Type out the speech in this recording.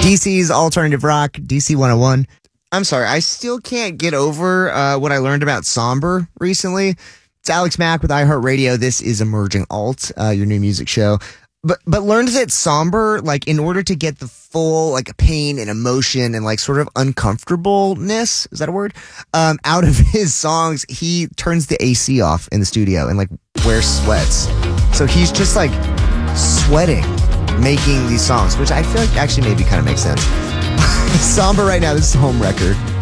DC's Alternative Rock, DC 101. I'm sorry, I still can't get over what I learned about Somber recently. It's Alex Mack with iHeartRadio. This is Emerging Alt, your new music show. But learned that Somber, like, in order to get the full, like, pain and emotion and, like, sort of uncomfortableness, is that a word? Out of his songs, he turns the AC off in the studio and, like, wears sweats. So he's just, like, sweating, making these songs, which I feel like actually maybe kind of makes sense. Somber right now, this is Home Record.